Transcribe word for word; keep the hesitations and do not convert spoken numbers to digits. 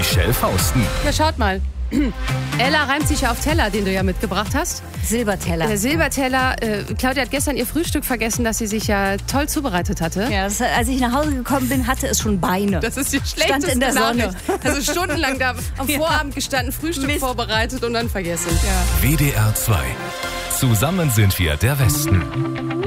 Michelle Fausten. Ja, schaut mal. Ella reimt sich ja auf Teller, den du ja mitgebracht hast. Silberteller. Der Silberteller. Äh, Claudia hat gestern ihr Frühstück vergessen, das sie sich ja toll zubereitet hatte. Ja, das, als ich nach Hause gekommen bin, hatte es schon Beine. Das ist die schlechteste Stand in der Sonne. Nachricht. Also stundenlang da am Vorabend gestanden, Frühstück Mist. vorbereitet und dann vergessen. Ja. W D R zwei. Zusammen sind wir der Westen.